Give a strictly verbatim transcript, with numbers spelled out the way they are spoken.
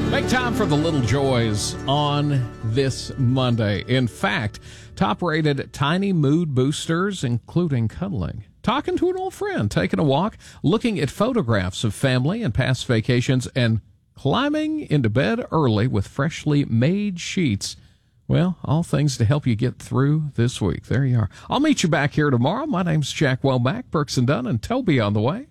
Make time for the little joys on this Monday. In fact, top-rated tiny mood boosters, including cuddling, talking to an old friend, taking a walk, looking at photographs of family and past vacations, and climbing into bed early with freshly made sheets. Well, all things to help you get through this week. There you are. I'll meet you back here tomorrow. My name's Jack Welback, Brooks and Dunn, and Toby on the way.